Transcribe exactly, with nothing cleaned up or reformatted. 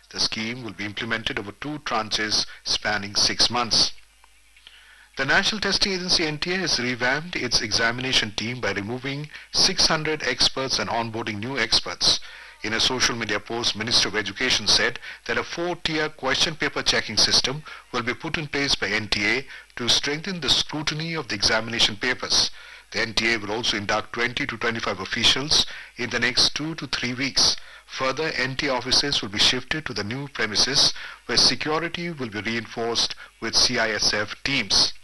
The scheme will be implemented over two tranches spanning six months. The National Testing Agency N T A has revamped its examination team by removing six hundred experts and onboarding new experts. In a social media post, Minister of Education said that a four-tier question paper checking system will be put in place by N T A to strengthen the scrutiny of the examination papers. The N T A will also induct twenty to twenty-five officials in the next two to three weeks. Further, N T A offices will be shifted to the new premises where security will be reinforced with C I S F teams.